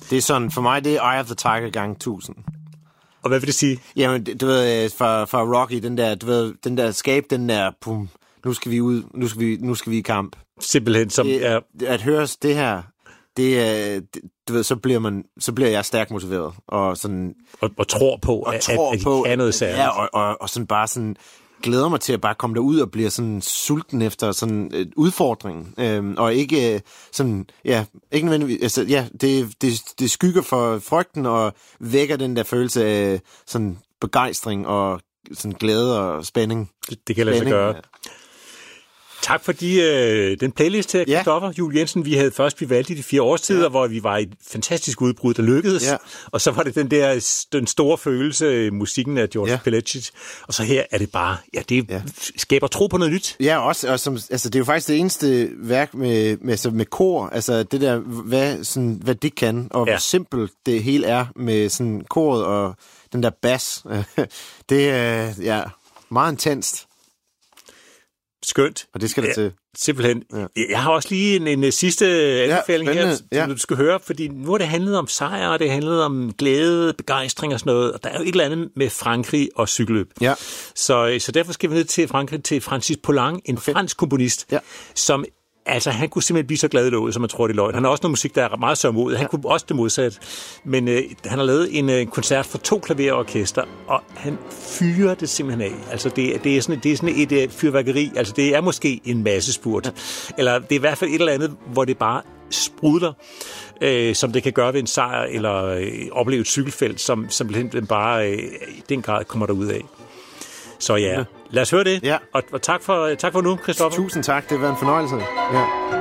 Det er sådan, for mig, det er Eye of the Tiger gang 1000. Og hvad vil det sige? Jamen, du ved, fra Rocky, den der, du ved, den der skab, den der, pum, nu skal vi ud, nu skal vi i kamp. Simpelthen, som det, at høre det her, du ved, så bliver jeg stærkt motiveret. Og sådan... Og tror på, at de kan noget særligt. Ja, og sådan bare sådan... glæder mig til at bare komme derud og blive sådan sulten efter sådan en udfordring. Og ikke sådan, ja, ikke nødvendigvis, altså, ja, det skygger for frygten og vækker den der følelse af sådan begejstring og sådan glæde og spænding. Det kan lade sig gøre. Ja. Tak for den playlist her, Christoffer Juel Jensen. Vi valgte de 4 årstider, hvor vi var i et fantastisk udbrud, der lykkedes. Ja. Og så var det den store følelse, musikken af George Pilecki. Og så her er det bare, det skaber tro på noget nyt. Ja, også, og det er jo faktisk det eneste værk med kor, altså det der, hvad det kan, og hvor simpelt det hele er med sådan koret og den der bass. Det er meget intenst. Skønt. Og det skal der til. Simpelthen. Ja. Jeg har også lige en sidste anbefaling her, som du skal høre, fordi nu har det handlet om sejr, og det handlet om glæde, begejstring og sådan noget, og der er jo et eller andet med Frankrig og cykelløb. Ja. Så derfor skal vi ned til Frankrig, til Francis Poulenc, en fransk komponist, som... Altså, han kunne simpelthen blive så glad i låget, som man tror, det er løgn. Han har også noget musik, der er meget sørmodigt. Han kunne også det modsatte. Men han har lavet en koncert for 2 klaver og orkester, og han fyrer det simpelthen af. Altså, det er sådan et fyrværkeri. Altså, det er måske en massespurt. Ja. Eller det er i hvert fald et eller andet, hvor det bare sprudler, som det kan gøre ved en sejr, eller opleve et cykelfelt, som simpelthen bare i den grad kommer derud af. Så ja, lad os høre det. Ja. Og tak for nu, Christoffer. Tusind tak, det har været en fornøjelse. Ja.